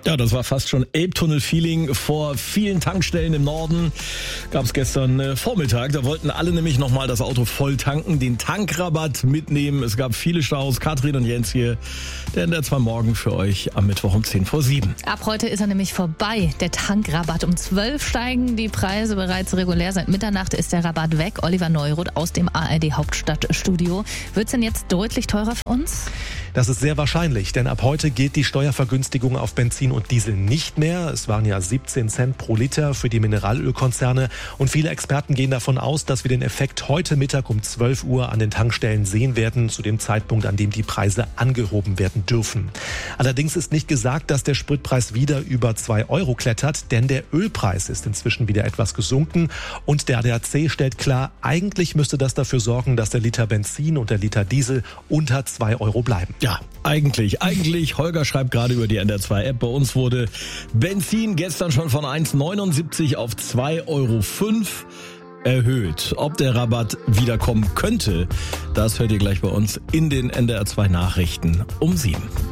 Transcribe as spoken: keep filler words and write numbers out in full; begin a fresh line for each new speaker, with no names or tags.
Ja, das war fast schon Elbtunnel-Feeling. Vor vielen Tankstellen im Norden gab es gestern äh, Vormittag. Da wollten alle nämlich nochmal das Auto voll tanken, den Tankrabatt mitnehmen. Es gab viele Staus. Katrin und Jens hier, der N D R zwei Morgen für euch am Mittwoch um zehn vor sieben.
Ab heute ist er nämlich vorbei, der Tankrabatt. Um zwölf steigen die Preise bereits regulär. Seit Mitternacht ist der Rabatt weg. Oliver Neuroth aus dem A R D Hauptstadtstudio. Wird's denn jetzt deutlich teurer für uns?
Das ist sehr wahrscheinlich, denn ab heute gilt die Steuervergünstigung auf Benzin und Diesel nicht mehr. Es waren ja siebzehn Cent pro Liter für die Mineralölkonzerne. Und viele Experten gehen davon aus, dass wir den Effekt heute Mittag um zwölf Uhr an den Tankstellen sehen werden, zu dem Zeitpunkt, an dem die Preise angehoben werden dürfen. Allerdings ist nicht gesagt, dass der Spritpreis wieder über zwei Euro klettert, denn der Ölpreis ist inzwischen wieder etwas gesunken. Und der A D A C stellt klar, eigentlich müsste das dafür sorgen, dass der Liter Benzin und der Liter Diesel unter zwei Euro bleiben.
Ja, eigentlich, eigentlich. Holger schreibt gerade über die N D R zwei App. Bei uns wurde Benzin gestern schon von eins neunundsiebzig auf zwei Euro fünf erhöht. Ob der Rabatt wiederkommen könnte, das hört ihr gleich bei uns in den N D R zwei Nachrichten um sieben.